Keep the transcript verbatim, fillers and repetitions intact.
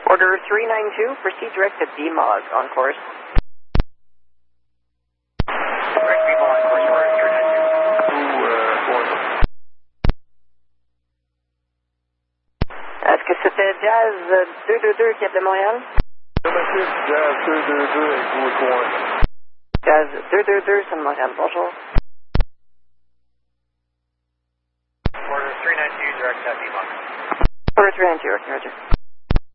Order three nine two, proceed direct to B M O G on course. Direct B M O G on course, order three nine two. Est-ce que c'était Jazz deux deux deux qui appelait Montréal? Jazz deux deux deux avec vous, coin. Jazz deux deux deux, c'est de Montréal, bonjour. Order three nine two, direct to B M O G. Order three nine two, okay, roger.